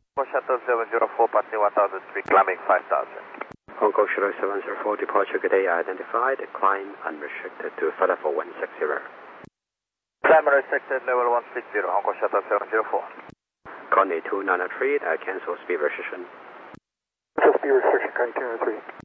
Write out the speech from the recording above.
Shuttle 704, passing 1003, climbing 5000. Hong Kong Shuttle 704, departure good day identified, climb unrestricted to Philadelphia 160. Climb unrestricted, level 160, Hong Kong Shuttle 704. Connie 2903, cancel speed restriction. Cancel speed restriction, Connie 203.